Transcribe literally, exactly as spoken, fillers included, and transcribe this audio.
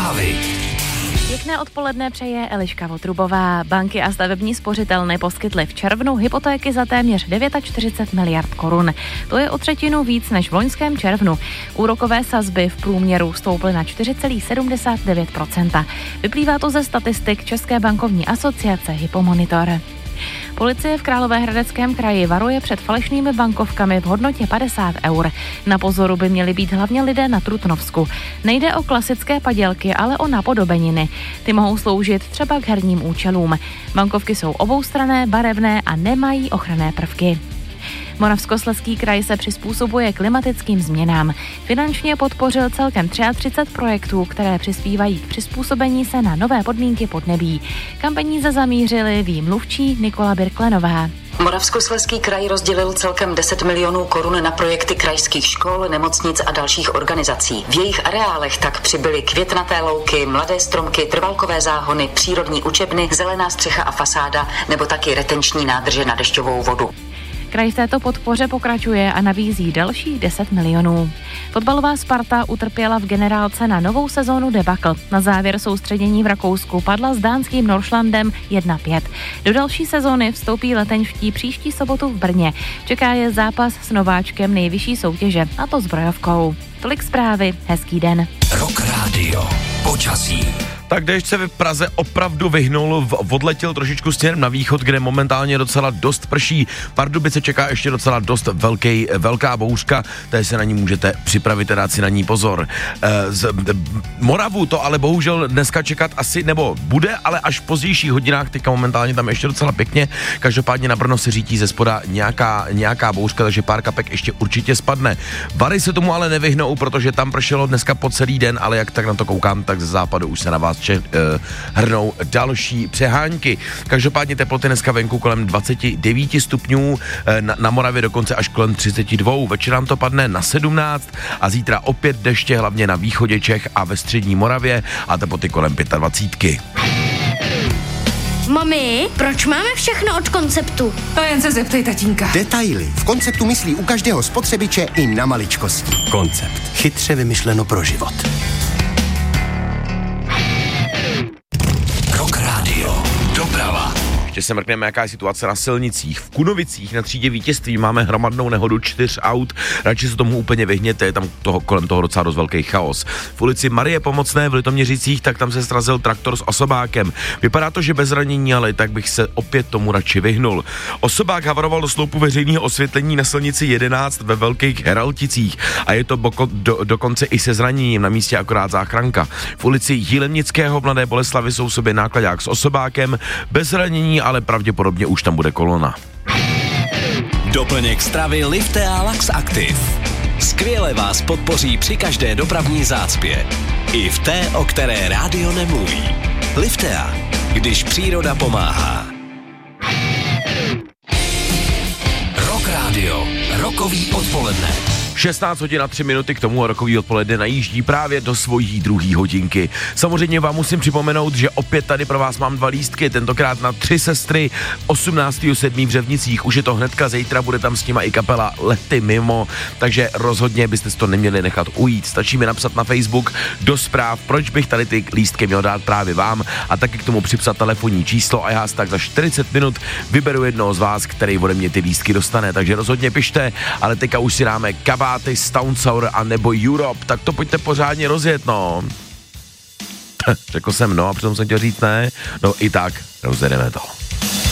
Zprávy. Pěkné odpoledne přeje Eliška Votrubová. Banky a stavební spořitelny poskytly v červnu hypotéky za téměř čtyřicet devět miliard korun. To je o třetinu víc než v loňském červnu. Úrokové sazby v průměru stouply na čtyři celá sedmdesát devět procenta. Vyplývá to ze statistik České bankovní asociace Hypomonitor. Policie v Královéhradeckém kraji varuje před falešnými bankovkami v hodnotě padesát eur. Na pozoru by měli být hlavně lidé na Trutnovsku. Nejde o klasické padělky, ale o napodobeniny. Ty mohou sloužit třeba k herním účelům. Bankovky jsou oboustranné, barevné a nemají ochranné prvky. Moravskoslezský kraj se přizpůsobuje klimatickým změnám. Finančně podpořil celkem třicet tři projektů, které přispívají k přizpůsobení se na nové podmínky podnebí. Kam peníze zamířili, ví mluvčí Nikola Birklenová. Moravskoslezský kraj rozdělil celkem deset milionů korun na projekty krajských škol, nemocnic a dalších organizací. V jejich areálech tak přibyly květnaté louky, mladé stromky, trvalkové záhony, přírodní učebny, zelená střecha a fasáda nebo taky retenční nádrže na dešťovou vodu. Kraj v této podpoře pokračuje a navízí dalších deset milionů. Fotbalová Sparta utrpěla v generálce na novou sezónu debakl. Na závěr soustředění v Rakousku padla s dánským Northlandem jedna pět. Do další sezóny vstoupí leteňští příští sobotu v Brně. Čeká je zápas s nováčkem nejvyšší soutěže, a to zbrojovkou. Tolik zprávy, hezký den. Rock Radio. Počasí. Tak déšť se v Praze opravdu vyhnul, odletěl trošičku směrem na východ, kde momentálně docela dost prší. Pardubice čeká ještě docela dost velký, velká bouřka, takže se na ní můžete připravit a dát si na ní pozor. Z Moravu to ale bohužel dneska čekat asi, nebo bude, ale až v pozdějších hodinách, teďka momentálně tam ještě docela pěkně. Každopádně na Brno se řítí ze spoda nějaká, nějaká bouřka, takže pár kapek ještě určitě spadne. Vary se tomu ale nevyhnou, protože tam pršelo dneska po celý den, ale jak tak na to koukám, tak ze západu už se na vás Če, uh, hrnou další přehánky. Každopádně teploty dneska venku kolem dvacet devět stupňů, uh, na, na Moravě dokonce až kolem třicet dva. Večer nám to padne na sedmnáct a zítra opět deště, hlavně na východě Čech a ve střední Moravě a teploty kolem dvacet pět. Mami, proč máme všechno od Konceptu? To jen se zeptej tatínka. Detaily. V Konceptu myslí u každého spotřebiče i na maličkosti. Koncept. Chytře vymyšleno pro život. Doprava. Ještě se mrkneme, jaká je situace na silnicích. V Kunovicích na třídě Vítězství máme hromadnou nehodu čtyř aut. Radši se tomu úplně vyhněte, je tam toho, kolem toho docela dost velký chaos. V ulici Marie Pomocné v Litoměřicích, tak tam se srazil traktor s osobákem. Vypadá to, že bez ranění, ale tak bych se opět tomu radši vyhnul. Osobák havaroval do sloupu veřejného osvětlení na silnici jedenáct ve Velkých Heralticích a je to boko, do, dokonce i se zraněním, na místě akorát záchranka. V ulici Jílemnického v Mladé Boleslavi jsou v sobě nákladák s osobákem, bez ranění, ale pravděpodobně už tam bude kolona. Doplněk stravy Liftea Lax Active. Skvěle vás podpoří při každé dopravní zácpě. I v té, o které rádio nemluví. Liftea, když příroda pomáhá. Rock Radio. Rokový odpoledne. šestnáct hodin a tři minuty, k tomu rokový odpoledne najíždí právě do svojí druhé hodinky. Samozřejmě vám musím připomenout, že opět tady pro vás mám dva lístky, tentokrát na Tři sestry osmnáctého sedmého v Řevnicích. Už je to hnedka, zítra bude tam s nima i kapela Lety mimo, takže rozhodně byste si to neměli nechat ujít. Stačí mi napsat na Facebook do zpráv, proč bych tady ty lístky měl dát právě vám a taky k tomu připsat telefonní číslo a já si tak za čtyřicet minut vyberu jednoho z vás, který ode mě ty lístky dostane, takže rozhodně pište, ale teďka už si dáme kabát Stone Sour a nebo Europe, tak to pojďte pořádně rozjet, no. Řekl jsem no a přitom jsem chtěl říct ne, no i tak rozjedeme to.